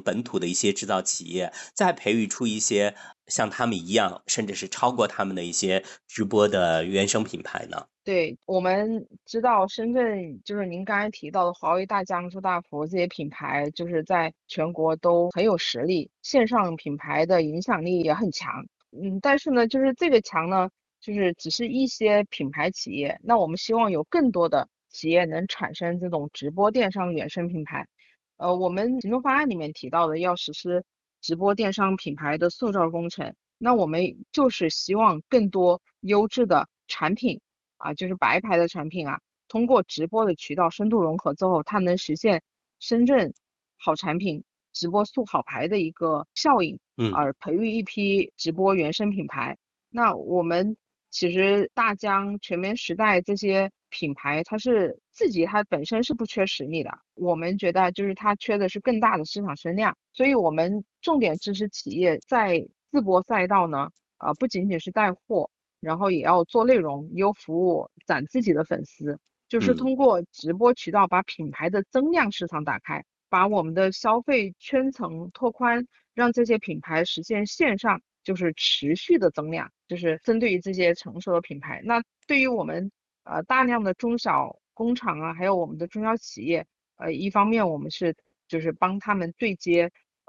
本土的一些制造企业，再培育出一些像他们一样，甚至是超过他们的一些直播的原生品牌呢？ 对，我们知道深圳就是您刚才提到的华为、大疆、周大福这些品牌，就是在全国都很有实力，线上品牌的影响力也很强。但是呢，就是这个强呢，就是只是一些品牌企业，那我们希望有更多的企业能产生这种直播电商原生品牌。我们行动方案里面提到的要实施直播电商品牌的塑造工程，那我们就是希望更多优质的产品。就是白牌的产品啊，通过直播的渠道深度融合之后，它能实现深圳好产品直播塑好牌的一个效应，而培育一批直播原生品牌。那我们其实大疆、全棉时代这些品牌，它本身是不缺实力的，我们觉得就是它缺的是更大的市场声量，所以我们重点支持企业在自播赛道呢，不仅仅是带货。然后也要做内容、优服务、攒自己的粉丝，就是通过直播渠道把品牌的增量市场打开，把我们的消费圈层拓宽，让这些品牌实现线上就是持续的增量，就是针对于这些成熟的品牌。那对于我们大量的中小工厂啊，还有我们的中小企业，一方面我们就是帮他们对接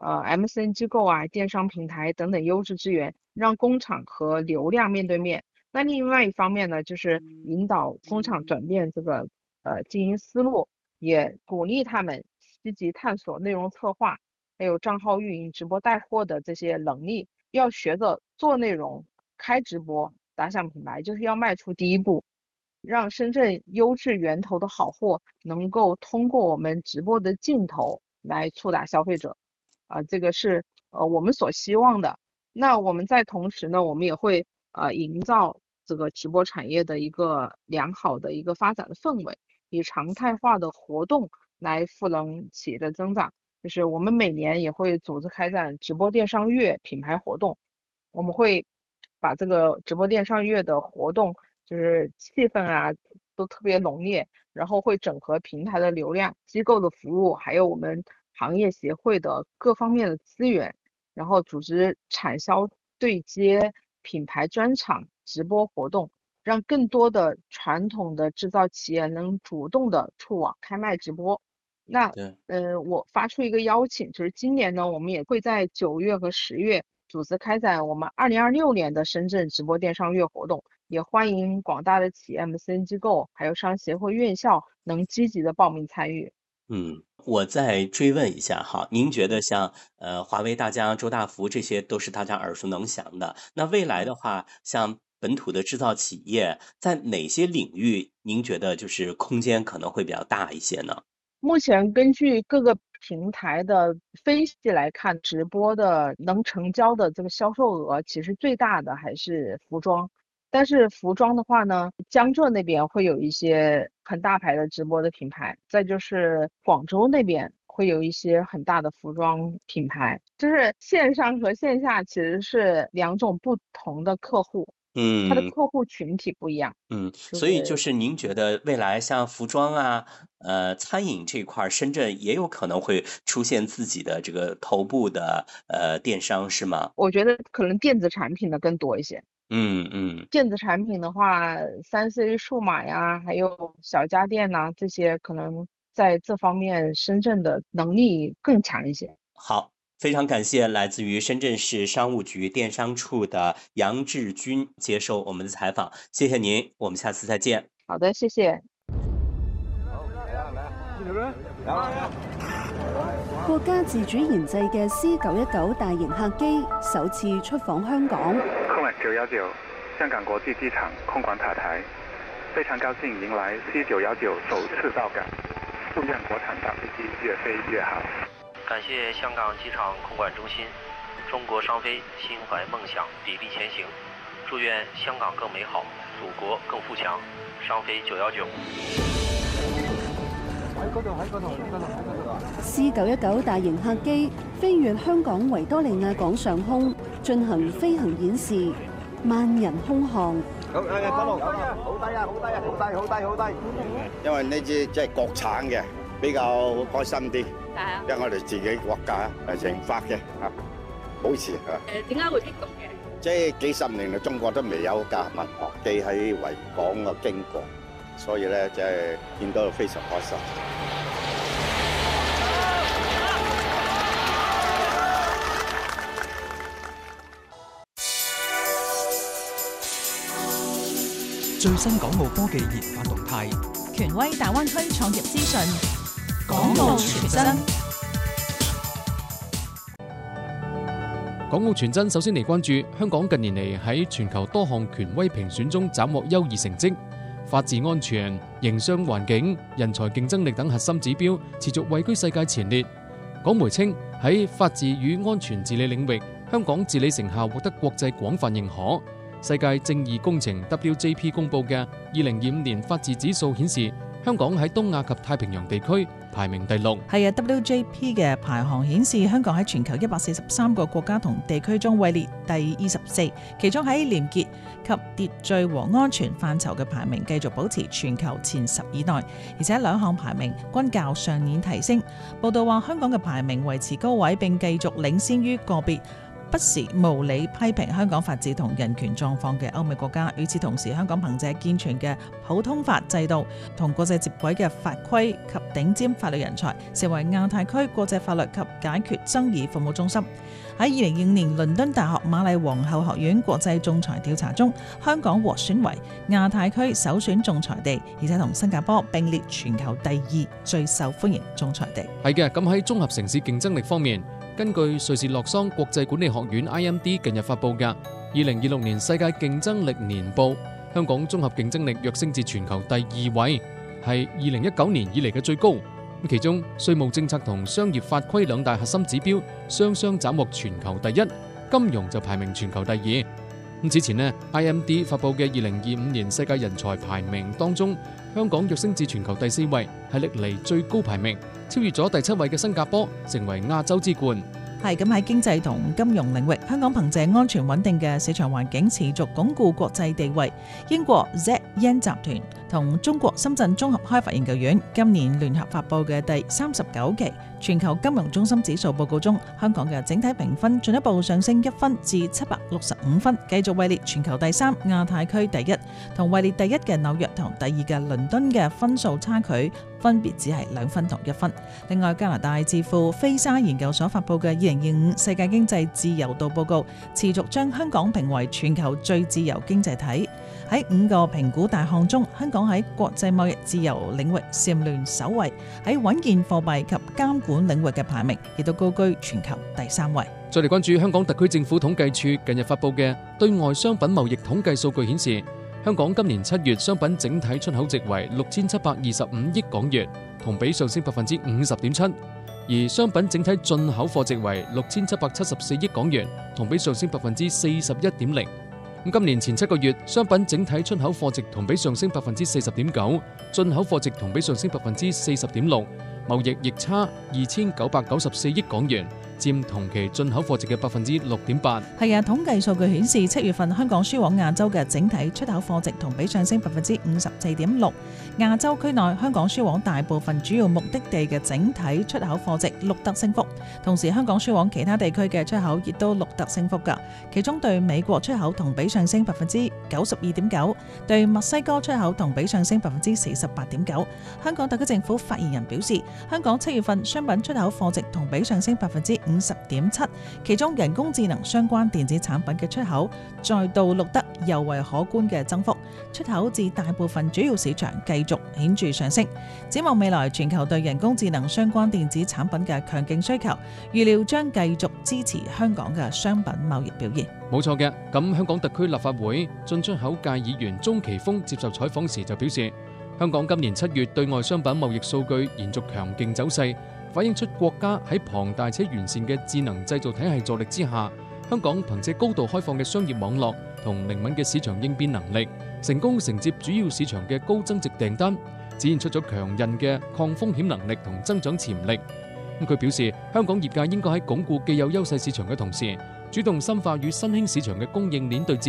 MCN 机构啊、电商平台等等优质资源，让工厂和流量面对面。那另外一方面呢，就是引导工厂转变这个经营思路，也鼓励他们积极探索内容策划，还有账号运营、直播带货的这些能力，要学着做内容、开直播、打响品牌，就是要迈出第一步，让深圳优质源头的好货能够通过我们直播的镜头来触达消费者。这个是我们所希望的。那我们在同时呢，我们也会营造这个直播产业的一个良好的一个发展的氛围，以常态化的活动来赋能企业的增长。就是我们每年也会组织开展直播电商月品牌活动，我们会把这个直播电商月的活动，就是气氛啊都特别浓烈，然后会整合平台的流量、机构的服务，还有我们行业协会的各方面的资源，然后组织产销对接、品牌专场、直播活动，让更多的传统的制造企业能主动的触网开卖直播。那我发出一个邀请，就是今年呢，我们也会在9月和10月组织开展我们2026年的深圳直播电商月活动，也欢迎广大的企业、MCN 机构还有商协会、院校能积极的报名参与。 我再追问一下哈，您觉得像华为、大疆、周大福这些都是大家耳熟能详的，那未来的话，像本土的制造企业在哪些领域，您觉得就是空间可能会比较大一些呢？ 目前根据各个平台的分析来看，直播的能成交的这个销售额，其实最大的还是服装。但是服装的话呢，江浙那边会有一些很大牌的直播的品牌，再就是广州那边会有一些很大的服装品牌，就是线上和线下其实是两种不同的客户，它的嗯客户群体不一样， 所以就就是是您觉得未来像服装啊，餐饮这块儿，深圳也有可能会出现自己的这个头部的电商是吗？ 我觉得可能电子产品的更多一些。 嗯。 电子产品的话，3C 数码呀，还有小家电呐，这些可能在这方面深圳的能力更强一些。 好，非常感谢来自于深圳市商务局电商处的杨志军接受我们的采访，谢谢您，我们下次再见。 好的，谢谢。 國家自主研製嘅 C919大型客機首次出訪香港。 空運919香港國際機場空管塔台，非常高興迎來 C919首次到港，祝願國產大飛機越飛越好。 感謝香港機場空管中心，中國商飛心懷夢想，砥砺前行，祝願香港更美好，祖國更富強。商飛919。 C919大型客機飛越香港維多利亞港上空，進行飛行演示，萬人空巷。 好低啊！好低啊！好低啊！好低！好低！好低！因為呢支即係國產嘅，比較開心啲。 解啊？ 因為我哋自己國家係懲罰嘅好事點解會激動嘅？ 即係幾十年嚟中國都未有架民航機喺維港嘅經過，所以咧即係見到非常開心。 最新港澳科技研發動態， 權威大灣區創業資訊，港澳全真。 港澳全真首先嚟關注香港近年嚟喺全球多項權威評選中斬獲優異成績，法治安全、營商環境、人才競爭力等核心指標持續位居世界前列。港媒稱喺法治與安全治理領域，香港治理成效獲得國際廣泛認可。世界正義工程 WJP 公佈嘅2025年法治指數顯示，香港喺東亞及太平洋地區排名第6。 係啊 ，WJP 嘅排行顯示香港喺全球143個國家同地區中位列第24，其中喺廉潔及秩序和安全範疇嘅排名繼續保持全球前10以內，而且兩項排名均較上年提升。報道話香港嘅排名維持高位，並繼續領先於個別不時無理批評香港法治同人權狀況嘅歐美國家。與此同時，香港憑借健全嘅普通法制度同國際接軌嘅法規及頂尖法律人才，成為亞太區國際法律及解決爭議服務中心。喺2025年倫敦大學瑪麗皇后學院國際仲裁調查中，香港獲選為亞太區首選仲裁地，而且同新加坡並列全球第2最受歡迎仲裁地。 係嘅，咁喺綜合城市競爭力方面，根據瑞士洛桑國際管理學院 IMD 近日發布嘅2026年世界競爭力年報，香港綜合競爭力躍升至全球第2位，係2019年以嚟嘅最高。其中稅務政策同商業法規兩大核心指標雙雙斬獲全球第1，金融就排名全球第2。此前呢 IMD 發布嘅2025年世界人才排名當中，香港躍升至全球第4位，係歷嚟最高排名，超越咗第7位嘅新加坡，成為亞洲之冠。 係咁，喺經濟同金融領域，香港憑借安全穩定嘅市場環境，持續鞏固國際地位。英國 Z/Yen 集團同中國深圳綜合開發研究院今年聯合發布嘅第39期全球金融中心指數報告中，香港嘅整體評分進一步上升1分至765分，繼續位列全球第3、亞太區第1，同位列第1嘅紐約同第2嘅倫敦嘅分數差距分別只係2分同1分。另外，加拿大智庫菲沙研究所發布嘅2025世界經濟自由度報告，持續將香港評為全球最自由經濟體。喺5個評估大項中，香港喺國際貿易自由領域蟬聯首位，喺穩健貨幣及監管領域嘅排名亦都高居全球第3位。 再嚟關注香港特區政府統計處近日發布嘅對外商品貿易統計數據顯示，香港今年7月商品整體出口值為6725億港元，同比上升50.7%，而商品整體進口貨值為6774億港元，同比上升41.0%。今年前7個月，商品整體出口貨值同比上升40.9%，進口貨值同比上升40.6%，貿易逆差2994億港元，佔同期進口貨值嘅6.8%。 係啊，統計數據顯示，7月份香港輸往亞洲嘅整體出口貨值同比上升54.6%。亞洲區內香港輸往大部分主要目的地嘅整體出口貨值錄得升幅，同時香港輸往其他地區嘅出口亦都錄得升幅㗎。其中對美國出口同比上升92.9%，對墨西哥出口同比上升48.9%。香港特區政府發言人表示，香港7月份商品出口貨值同比上升50.7%，其中人工智能相關電子產品嘅出口再度錄得尤為可觀嘅增幅，出口至大部分主要市場繼續顯著上升。展望未來，全球對人工智能相關電子產品嘅強勁需求，預料將繼續支持香港嘅商品貿易表現。 冇錯嘅，咁香港特區立法會進出口界議員鍾奇峰接受採訪時就表示，香港今年7月對外商品貿易數據延續強勁走勢，反映出國家喺龐大且完善嘅智能製造體系助力之下，香港憑借高度開放嘅商業網絡同靈敏嘅市場應變能力，成功承接主要市場嘅高增值訂單，展現出咗強韌嘅抗風險能力同增長潛力。佢表示，香港業界應該喺鞏固既有優勢市場嘅同時，主動深化與新興市場嘅供應鏈對接，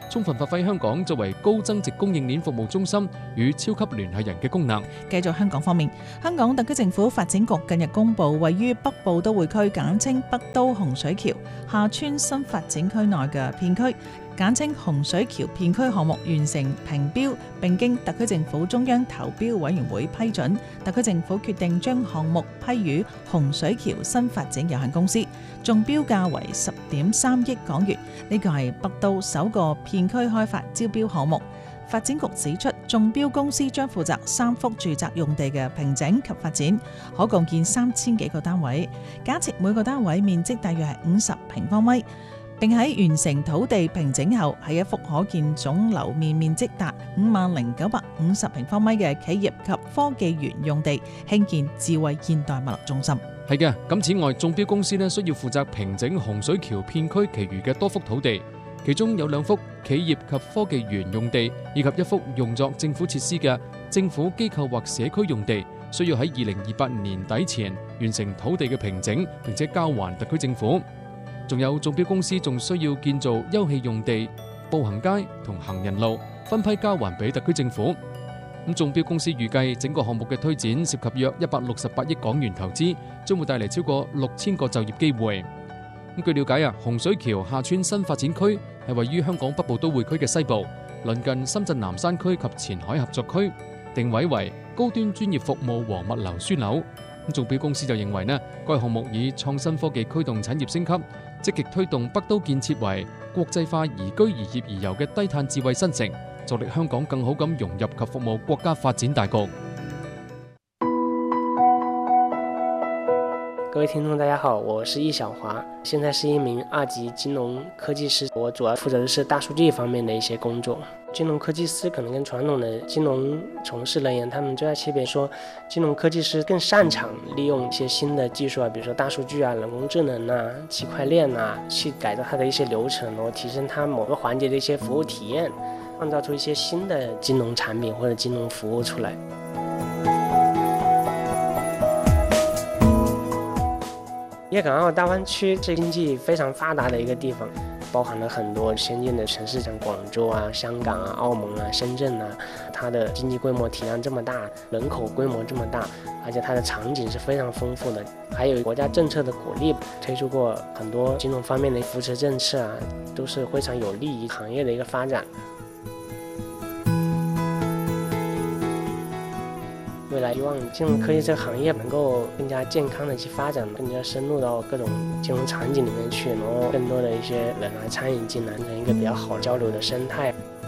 充分發揮香港作為高增值供應鏈服務中心與超級聯繫人嘅功能。 繼續香港方面，香港特區政府發展局近日公布位於北部都會區簡稱北都洪水橋廈村新發展區內嘅片區，簡稱洪水橋片區項目完成評標，並經特區政府中央投標委員會批准，特區政府決定將項目批予洪水橋新發展有限公司，中標價為10.3億港元。呢個係北都首個片區開發招標項目。發展局指出，中標公司將負責3幅住宅用地嘅平整及發展，可共建3000幾個單位，假設每個單位面積大約係50平方米。並喺完成土地平整後，喺一幅可建總樓面面積達50,950平方米嘅企業及科技園用地興建智慧現代物流中心。 係嘅，咁此外，中標公司需要負責平整洪水橋片區其餘嘅多幅土地，其中有2幅企業及科技園用地，以及1幅用作政府設施嘅政府機構或社區用地，需要喺2028年底前完成土地嘅平整，並且交還特區政府。仲有中標公司仲需要建造休憩用地、步行街同行人路，分批交還俾特區政府。咁中標公司預計整個項目嘅推展涉及約168億港元投資，將會帶嚟超過6000個就業機會。咁據了解洪水橋廈村新發展區係位於香港北部都會區嘅西部，鄰近深圳南山區及前海合作區，定位為高端專業服務和物流樞紐。中標公司就認為該項目以創新科技驅動產業升級，積極推動北都建設為國際化宜居宜業宜遊嘅低碳智慧新城，助力香港更好咁融入及服務國家發展大局。 各位聽眾大家好，我是易小華，現在是一名2級金融科技師，我主要負責的是大數據方面的一些工作。金融科技師可能跟傳統的金融從事人員，他們最大區別說，金融科技師更擅長利用一些新的技術啊，比如說大數據啊、人工智能啊、區塊鏈啊，去改造它的一些流程，然後提升它某個環節的一些服務體驗，創造出一些新的金融產品或者金融服務出來。粵港澳大灣區是經濟非常發達的一個地方，包含了很多先進的城市，像廣州啊、香港啊、澳門啊、深圳啊，它的經濟規模體量這麼大，人口規模這麼大，而且它的場景是非常豐富的，還有國家政策的鼓勵，推出過很多金融方面的扶持政策啊，都是非常有利於行業的一個發展。未來希望金融科技這個行業能夠更加健康的去發展，更加深入到各種金融場景裡面去，然後更多的一些人來參與進來，成一個比較好交流的生態。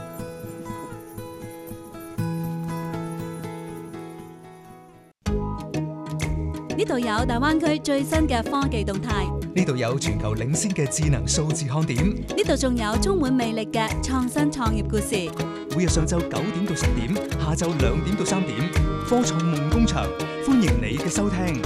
呢度有大灣區最新嘅科技動態， 呢度有全球領先嘅智能數字看點， 呢度仲有充滿魅力嘅創新創業故事。 每日上晝9點到10點，下晝2點到3點，科創夢工場，歡迎你嘅收聽。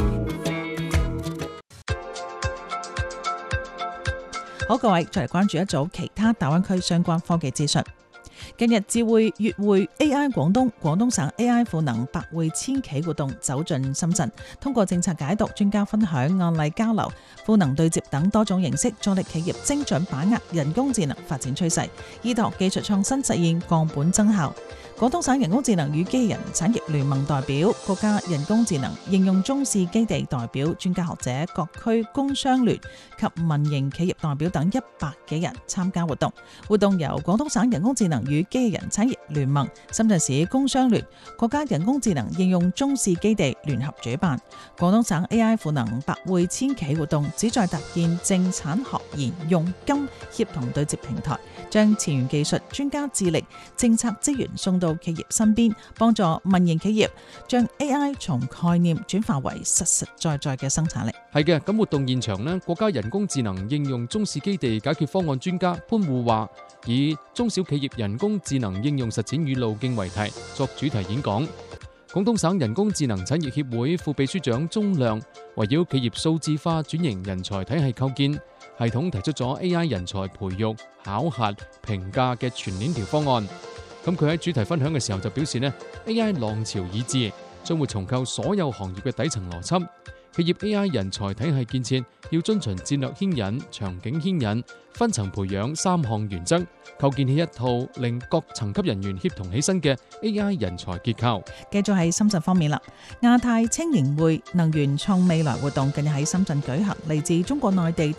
好，各位再嚟關注一組其他大灣區相關科技資訊。近日智匯粵匯 AI 廣東省 AI 賦能百匯千企活動走進深圳，通過政策解讀、專家分享、案例交流、賦能對接等多種形式，助力企業精準把握人工智能發展趨勢，依託技術創新實現降本增效。廣東省人工智能與機器人產業聯盟代表、國家人工智能應用中試基地代表、專家學者、各區工商聯及民營企業代表等100幾人參加活動。活動由廣東省人工智能與機器人產業聯盟、深圳市工商聯、國家人工智能應用中試基地聯合主辦。廣東省 AI 賦能百匯千企活動旨在搭建政產學研用金協同對接平台，將前沿技術、專家智力、政策資源送到企業身邊，幫助民營企業將 AI 從概念轉化為實實在在嘅生產力。 係嘅，咁活動現場國家人工智能應用中試基地解決方案專家潘互華以中小企業人工智能應用實踐與路徑為題作主題演講。廣東省人工智能產業協會副秘書長鐘亮圍繞企業數字化轉型人才體系構建系統提出咗 AI 人才培育、考核、評價嘅全鏈條方案。咁佢喺主題分享嘅時候就表示AI 浪潮已至，將會重構所有行業嘅底層邏輯， 企業 AI 人才體系建設要遵循戰略牽引、場景牽引、分層培養3項原則，構建起一套令各層級人員協同起身嘅 AI 人才結構。 繼續喺深圳方面啦，亞太青年會能源創未來活動近日喺深圳舉行，嚟自中國內地